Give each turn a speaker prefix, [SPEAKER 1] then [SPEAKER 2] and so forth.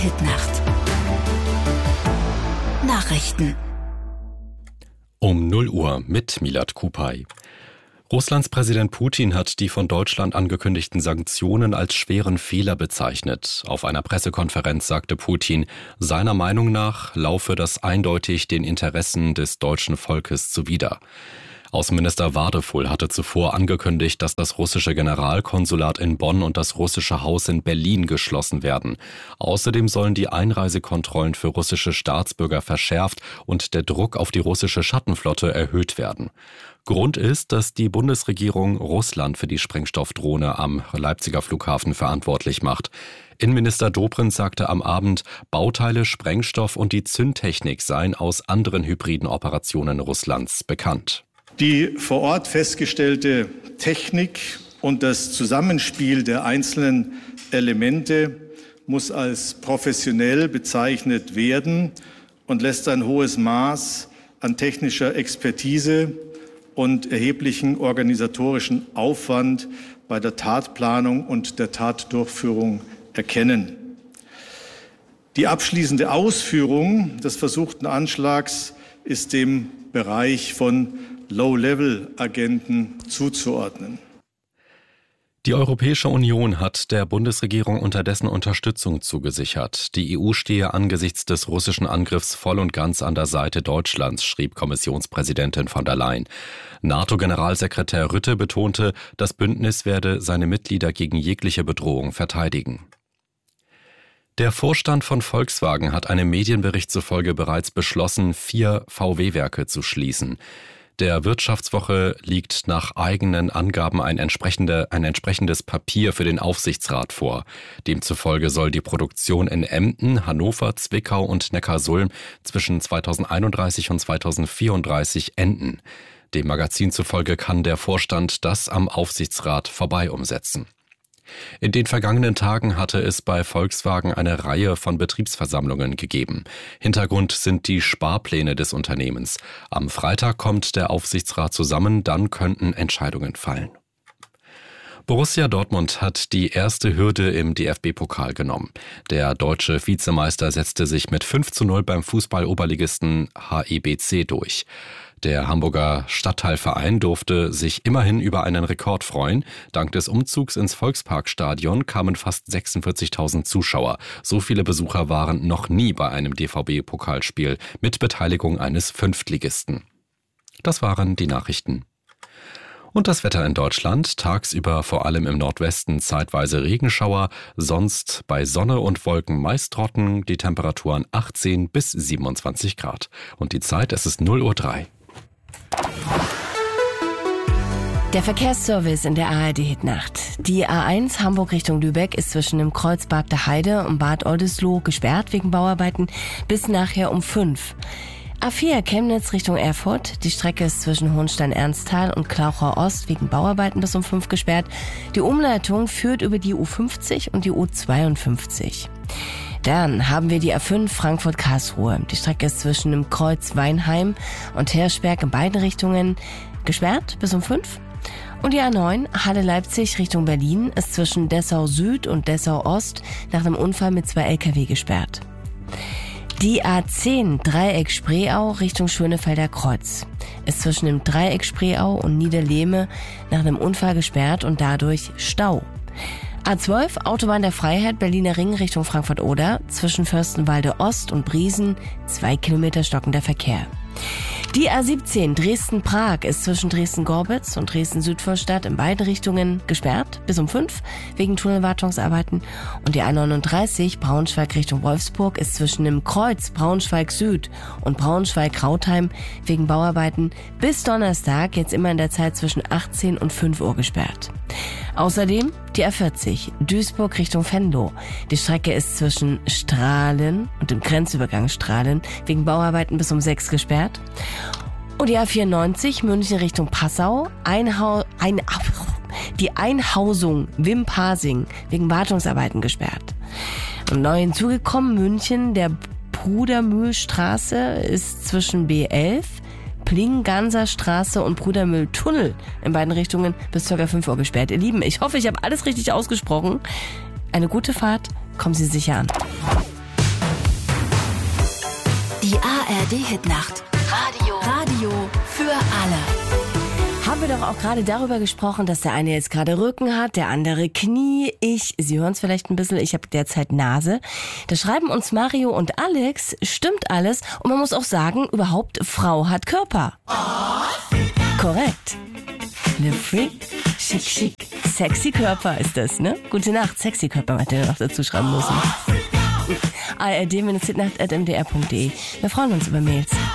[SPEAKER 1] ARD-Hitnacht. Nachrichten.
[SPEAKER 2] Um 0 Uhr mit Milad Kupay. Russlands Präsident Putin hat die von Deutschland angekündigten Sanktionen als schweren Fehler bezeichnet. Auf einer Pressekonferenz sagte Putin, seiner Meinung nach laufe das eindeutig den Interessen des deutschen Volkes zuwider. Außenminister Wadefull hatte zuvor angekündigt, dass das russische Generalkonsulat in Bonn und das russische Haus in Berlin geschlossen werden. Außerdem sollen die Einreisekontrollen für russische Staatsbürger verschärft und der Druck auf die russische Schattenflotte erhöht werden. Grund ist, dass die Bundesregierung Russland für die Sprengstoffdrohne am Leipziger Flughafen verantwortlich macht. Innenminister Dobrindt sagte am Abend, Bauteile, Sprengstoff und die Zündtechnik seien aus anderen hybriden Operationen Russlands bekannt.
[SPEAKER 3] Die vor Ort festgestellte Technik und das Zusammenspiel der einzelnen Elemente muss als professionell bezeichnet werden und lässt ein hohes Maß an technischer Expertise und erheblichen organisatorischen Aufwand bei der Tatplanung und der Tatdurchführung erkennen. Die abschließende Ausführung des versuchten Anschlags ist dem Bereich von Low-Level-Agenten zuzuordnen.
[SPEAKER 2] Die Europäische Union hat der Bundesregierung unterdessen Unterstützung zugesichert. Die EU stehe angesichts des russischen Angriffs voll und ganz an der Seite Deutschlands, schrieb Kommissionspräsidentin von der Leyen. NATO-Generalsekretär Rutte betonte, das Bündnis werde seine Mitglieder gegen jegliche Bedrohung verteidigen. Der Vorstand von Volkswagen hat einem Medienbericht zufolge bereits beschlossen, 4 VW-Werke zu schließen. Der Wirtschaftswoche liegt nach eigenen Angaben ein entsprechendes Papier für den Aufsichtsrat vor. Demzufolge soll die Produktion in Emden, Hannover, Zwickau und Neckarsulm zwischen 2031 und 2034 enden. Dem Magazin zufolge kann der Vorstand das am Aufsichtsrat vorbei umsetzen. In den vergangenen Tagen hatte es bei Volkswagen eine Reihe von Betriebsversammlungen gegeben. Hintergrund sind die Sparpläne des Unternehmens. Am Freitag kommt der Aufsichtsrat zusammen, dann könnten Entscheidungen fallen. Borussia Dortmund hat die erste Hürde im DFB-Pokal genommen. Der deutsche Vizemeister setzte sich mit 5:0 beim Fußball-Oberligisten HEBC durch. Der Hamburger Stadtteilverein durfte sich immerhin über einen Rekord freuen. Dank des Umzugs ins Volksparkstadion kamen fast 46.000 Zuschauer. So viele Besucher waren noch nie bei einem DVB-Pokalspiel mit Beteiligung eines Fünftligisten. Das waren die Nachrichten. Und das Wetter in Deutschland, tagsüber vor allem im Nordwesten zeitweise Regenschauer, sonst bei Sonne und Wolken meist trocken, die Temperaturen 18 bis 27 Grad. Und die Zeit, es ist 0:03 Uhr.
[SPEAKER 4] Der Verkehrsservice in der ARD-Hitnacht. Die A1 Hamburg Richtung Lübeck ist zwischen dem Kreuzberg der Heide und Bad Oldesloe gesperrt wegen Bauarbeiten bis nachher um 5. A4 Chemnitz Richtung Erfurt. Die Strecke ist zwischen Hohenstein-Ernsthal und Klauchau Ost wegen Bauarbeiten bis um 5 gesperrt. Die Umleitung führt über die U50 und die U52. Dann haben wir die A5 Frankfurt-Karlsruhe. Die Strecke ist zwischen dem Kreuz Weinheim und Hirschberg in beiden Richtungen gesperrt bis um 5. Und die A9 Halle-Leipzig Richtung Berlin ist zwischen Dessau Süd und Dessau Ost nach einem Unfall mit 2 LKW gesperrt. Die A10 Dreieck Spreeau Richtung Schönefelder Kreuz ist zwischen dem Dreieck Spreeau und Niederlehme nach einem Unfall gesperrt und dadurch Stau. A12 Autobahn der Freiheit Berliner Ring Richtung Frankfurt-Oder zwischen Fürstenwalde Ost und Briesen 2 Kilometer stockender Verkehr. Die A17 Dresden-Prag ist zwischen Dresden-Gorbitz und Dresden-Südvorstadt in beide Richtungen gesperrt bis um 5 wegen Tunnelwartungsarbeiten. Und die A39 Braunschweig Richtung Wolfsburg ist zwischen dem Kreuz Braunschweig-Süd und Braunschweig-Krautheim wegen Bauarbeiten bis Donnerstag jetzt immer in der Zeit zwischen 18 und 5 Uhr gesperrt. Außerdem die A40 Duisburg Richtung Venlo. Die Strecke ist zwischen Strahlen und dem Grenzübergang Strahlen wegen Bauarbeiten bis um 6 gesperrt. Und die A94 München Richtung Passau. Die Einhausung Wimpasing wegen Wartungsarbeiten gesperrt. Und neu hinzugekommen München, der Brudermühlstraße ist zwischen B11 Plinganser Straße und Brudermühltunnel in beiden Richtungen bis ca. 5 Uhr gesperrt. Ihr Lieben, ich hoffe, ich habe alles richtig ausgesprochen. Eine gute Fahrt, kommen Sie sicher an.
[SPEAKER 1] Die ARD-Hitnacht. Radio für alle.
[SPEAKER 4] Haben wir doch auch gerade darüber gesprochen, dass der eine jetzt gerade Rücken hat, der andere Knie. Sie hören es vielleicht ein bisschen, ich habe derzeit Nase. Da schreiben uns Mario und Alex, stimmt alles. Und man muss auch sagen, überhaupt, Frau hat Körper. Korrekt. Le Freak, schick, sexy Körper ist das, ne? Gute Nacht, sexy Körper, hätte ihr noch dazu schreiben müssen. ARD-hitnacht@mdr.de. Wir freuen uns über Mails.